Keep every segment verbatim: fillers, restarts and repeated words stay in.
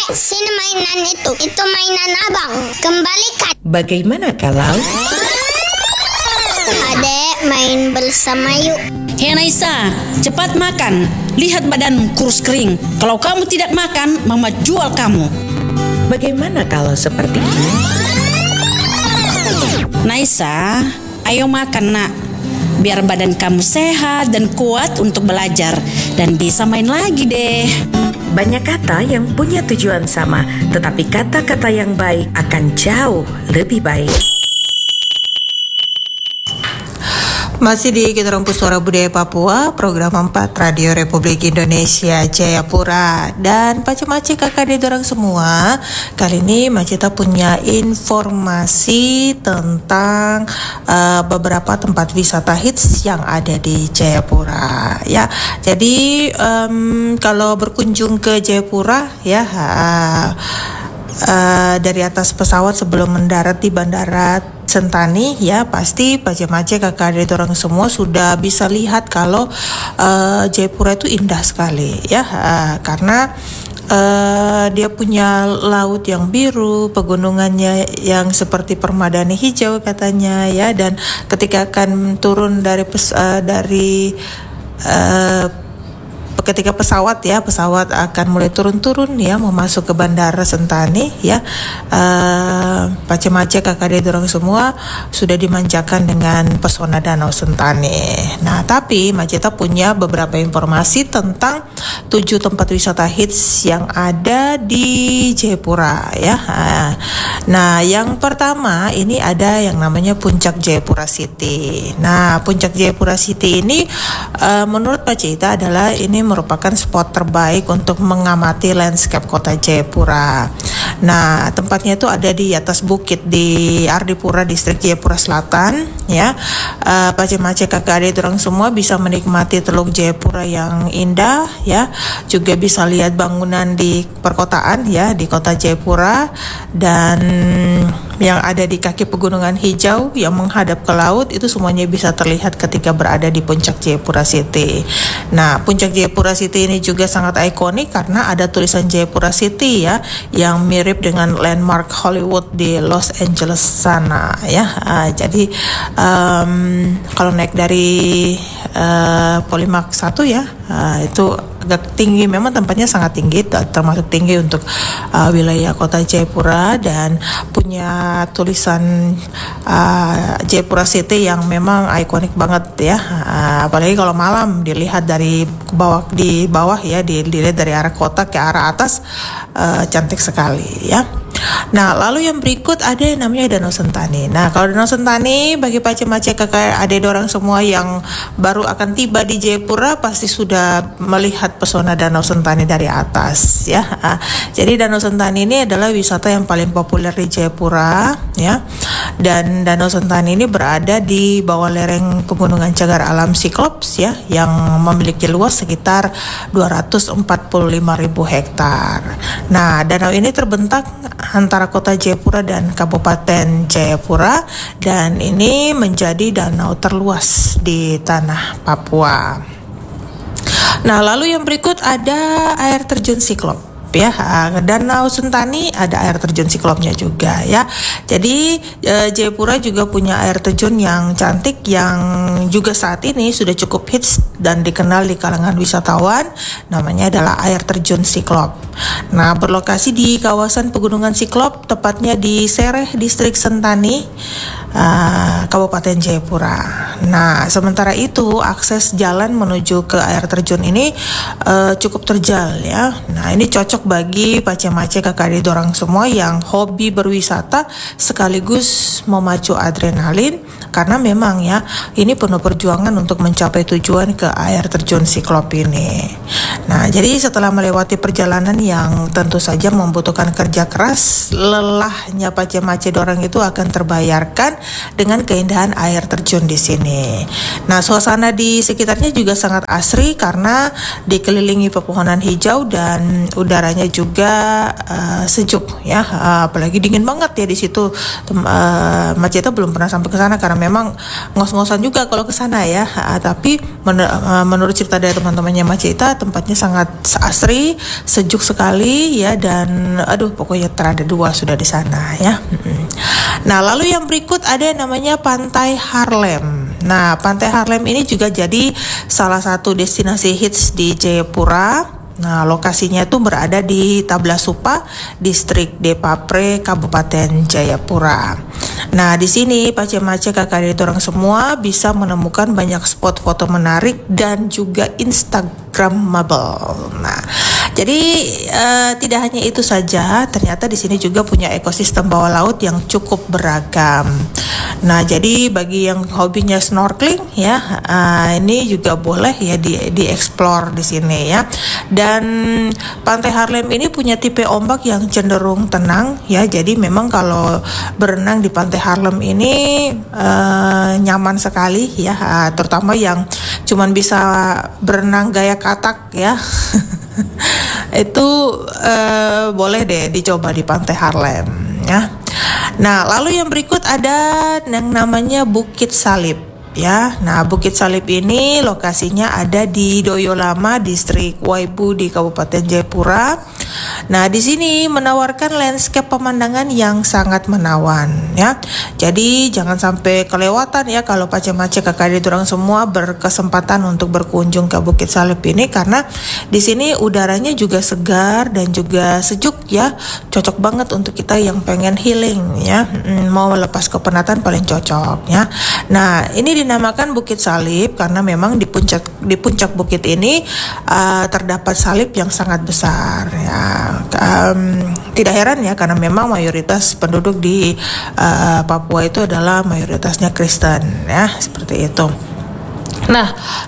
Sini mainan itu. Itu mainan abang. Kembalikan. Bagaimana kalau? Adek, main bersama yuk. Hei Naisa, cepat makan. Lihat badan kurus kering. Kalau kamu tidak makan, Mama jual kamu. Bagaimana kalau seperti ini? Naisa, ayo makan nak. Biar badan kamu sehat dan kuat untuk belajar. Dan bisa main lagi deh. Banyak kata yang punya tujuan sama, tetapi kata-kata yang baik akan jauh lebih baik. Masih di Kita Rumput Suara Budaya Papua, program empat Radio Republik Indonesia Jayapura. Dan Pace-Mace kakak adik dorang semua, kali ini Macita punya informasi tentang uh, beberapa tempat wisata hits yang ada di Jayapura. Ya, jadi um, kalau berkunjung ke Jayapura, ya. Uh, Uh, dari atas pesawat sebelum mendarat di Bandara Sentani, ya pasti Pace-Mace kakak adik orang semua sudah bisa lihat kalau uh, Jayapura itu indah sekali, ya uh, karena Uh, dia punya laut yang biru, pegunungannya yang seperti permadani hijau katanya, ya. Dan ketika akan turun dari pes, uh, dari uh, ketika pesawat ya pesawat akan mulai turun-turun ya mau masuk ke Bandara Sentani, ya uh, Pace-Mace kakak adik dorong semua sudah dimanjakan dengan pesona Danau Sentani. Nah, tapi Macita punya beberapa informasi tentang tujuh tempat wisata hits yang ada di Jayapura, ya. Nah, yang pertama ini ada yang namanya Puncak Jayapura City. Nah, Puncak Jayapura City ini uh, menurut Macita adalah ini merupakan spot terbaik untuk mengamati landscape kota Jayapura. Nah, tempatnya itu ada di atas bukit di Ardipura, distrik Jayapura Selatan, ya. Uh, Pace-Mace kakak adik orang semua bisa menikmati Teluk Jayapura yang indah, ya. Juga bisa lihat bangunan di perkotaan, ya, di kota Jayapura, dan yang ada di kaki pegunungan hijau yang menghadap ke laut itu semuanya bisa terlihat ketika berada di Puncak Jayapura City. Nah, Puncak Jayapura City ini juga sangat ikonik karena ada tulisan Jayapura City, ya, yang mirip dengan landmark Hollywood di Los Angeles sana, ya. Uh, jadi um, kalau naik dari uh, Polimark satu, ya, uh, itu agak tinggi, memang tempatnya sangat tinggi, termasuk tinggi untuk uh, wilayah kota Jayapura, dan punya tulisan uh, Jayapura City yang memang ikonik banget, ya. Uh, apalagi kalau malam dilihat dari bawah di bawah ya dilihat dari arah kota ke arah atas, uh, cantik sekali, ya. Nah, lalu yang berikut ada yang namanya Danau Sentani. Nah, kalau Danau Sentani bagi Pace-Mace kakak adik orang semua yang baru akan tiba di Jayapura pasti sudah melihat pesona Danau Sentani dari atas, ya. Nah, jadi Danau Sentani ini adalah wisata yang paling populer di Jayapura, ya. Dan Danau Sentani ini berada di bawah lereng pegunungan cagar alam Cyclops, ya, yang memiliki luas sekitar dua ratus empat puluh lima ribu hektar. Nah, danau ini terbentang antara kota Jayapura dan Kabupaten Jayapura, dan ini menjadi danau terluas di tanah Papua. Nah, lalu yang berikut ada air terjun Cyclops, ya. Danau Sentani ada air terjun Cyclopsnya juga, ya. Jadi e, Jayapura juga punya air terjun yang cantik yang juga saat ini sudah cukup hits dan dikenal di kalangan wisatawan. Namanya adalah air terjun Cyclops. Nah, berlokasi di kawasan pegunungan Cyclops, tepatnya di Sereh, distrik Sentani, uh, Kabupaten Jayapura. Nah, sementara itu akses jalan menuju ke air terjun ini uh, cukup terjal, ya. Nah, ini cocok bagi Pace-Mace kakak adik dorang semua yang hobi berwisata sekaligus memacu adrenalin, karena memang ya ini penuh perjuangan untuk mencapai tujuan ke air terjun Cyclops ini. Nah, jadi setelah melewati perjalanan yang tentu saja membutuhkan kerja keras, lelahnya Pace-Mace dorang itu akan terbayarkan dengan keindahan air terjun di sini. Nah, suasana di sekitarnya juga sangat asri karena dikelilingi pepohonan hijau dan udaranya juga uh, sejuk, ya. Uh, apalagi dingin banget ya di situ. Uh, Maceta belum pernah sampai ke sana karena memang ngos-ngosan juga kalau ke sana ya. Uh, tapi men- uh, menurut cerita dari teman-temannya Macita, tempatnya sangat asri, sejuk sekali ya, dan aduh pokoknya terada dua sudah di sana ya. Nah, lalu yang berikut ada yang namanya Pantai Harlem. Nah, Pantai Harlem ini juga jadi salah satu destinasi hits di Jayapura. Nah, lokasinya itu berada di Tablasupa, Distrik Depapre, Kabupaten Jayapura. Nah, di sini pace-mace kakak adik orang semua bisa menemukan banyak spot foto menarik dan juga instagramable. Nah, jadi uh, tidak hanya itu saja, ternyata di sini juga punya ekosistem bawah laut yang cukup beragam. Nah, jadi bagi yang hobinya snorkeling ya, uh, ini juga boleh ya di dieksplor di sini ya. Dan Pantai Harlem ini punya tipe ombak yang cenderung tenang ya. Jadi memang kalau berenang di Pantai Harlem ini uh, nyaman sekali ya, uh, terutama yang cuman bisa berenang gaya katak ya. Itu uh, boleh deh dicoba di Pantai Harlem ya. Nah, lalu yang berikut ada yang namanya Bukit Salib ya. Nah, Bukit Salib ini lokasinya ada di Doyolama, Distrik Waibu di Kabupaten Jayapura. Nah, di sini menawarkan landscape pemandangan yang sangat menawan ya. Jadi jangan sampai kelewatan ya kalau pace-mace kakak adik orang semua berkesempatan untuk berkunjung ke Bukit Salib ini, karena di sini udaranya juga segar dan juga sejuk ya. Cocok banget untuk kita yang pengen healing ya. Hmm, mau melepas kepenatan paling cocok ya. Nah, ini dinamakan Bukit Salib karena memang di puncak di puncak bukit ini uh, terdapat salib yang sangat besar ya. Um, tidak heran ya, karena memang mayoritas penduduk di uh, Papua itu adalah mayoritasnya Kristen ya, seperti itu. Nah,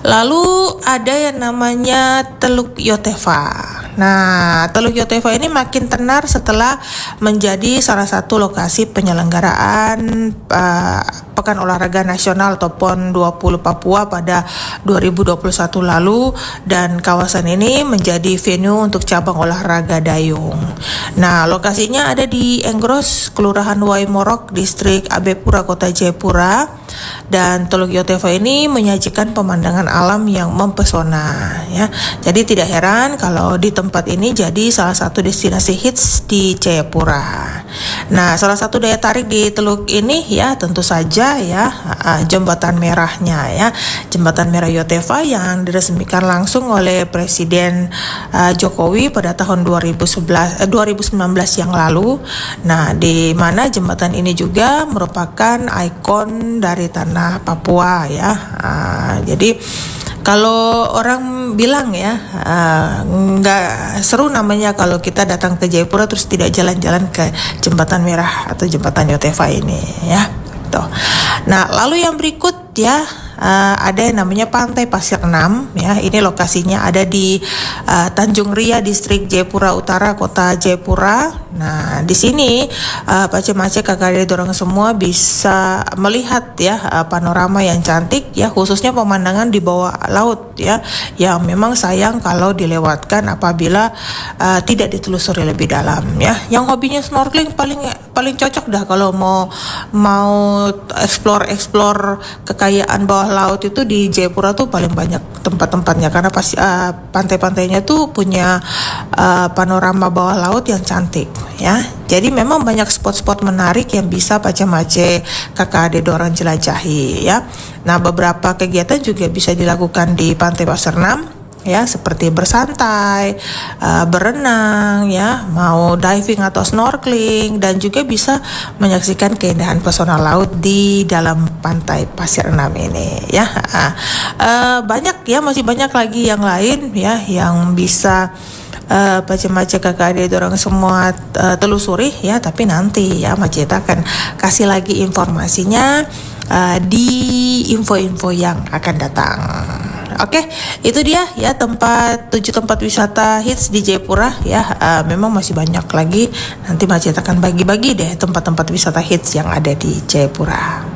lalu ada yang namanya Teluk Yotefa. Nah, Teluk Yotefa ini makin tenar setelah menjadi salah satu lokasi penyelenggaraan uh, Pekan Olahraga Nasional atau PON dua puluh Papua pada dua ribu dua puluh satu lalu, dan kawasan ini menjadi venue untuk cabang olahraga dayung. Nah, lokasinya ada di Enggros, Kelurahan Waimorok, Distrik Abepura, Kota Jayapura, dan Teluk Yotefa ini menyajikan pemandangan alam yang mempesona ya. Jadi tidak heran kalau di tempat ini jadi salah satu destinasi hits di Jayapura. Nah, salah satu daya tarik di teluk ini ya tentu saja ya uh, jembatan merahnya ya, jembatan merah Yotefa yang diresmikan langsung oleh Presiden uh, Jokowi pada tahun dua ribu sebelas, eh, dua ribu sembilan belas yang lalu. Nah, di mana jembatan ini juga merupakan ikon dari tanah Papua ya. Uh, jadi kalau orang bilang ya uh, nggak seru namanya kalau kita datang ke Jayapura terus tidak jalan-jalan ke jembatan merah atau jembatan Yotefa ini ya. Tuh. Nah, lalu yang berikut ya uh, ada yang namanya Pantai Pasir Enam ya. Ini lokasinya ada di uh, Tanjung Ria, Distrik Jayapura Utara, Kota Jayapura. Nah, di sini uh, pace-mace kakak adik orang semua bisa melihat ya uh, panorama yang cantik ya, khususnya pemandangan di bawah laut ya, yang memang sayang kalau dilewatkan apabila uh, tidak ditelusuri lebih dalam ya. Yang hobinya snorkeling paling paling cocok dah kalau mau mau explore-explore kekayaan bawah laut itu di Jayapura tuh paling banyak tempat-tempatnya, karena pasti uh, pantai-pantainya tuh punya uh, panorama bawah laut yang cantik ya. Jadi memang banyak spot-spot menarik yang bisa pace-mace kakak adik orang jelajahi ya. Nah, beberapa kegiatan juga bisa dilakukan di Pantai Pasir Enam ya, seperti bersantai, uh, berenang ya, mau diving atau snorkeling, dan juga bisa menyaksikan keindahan pesona laut di dalam Pantai Pasir Enam ini ya. Uh, uh, banyak ya, masih banyak lagi yang lain ya yang bisa Uh, pace-mace kakak adik orang semua uh, telusuri ya, tapi nanti ya Macita akan kasih lagi informasinya uh, di info-info yang akan datang. Oke, itu dia ya tempat tujuh tempat wisata hits di Jayapura ya. Uh, memang masih banyak lagi, nanti Macita akan bagi-bagi deh tempat-tempat wisata hits yang ada di Jayapura.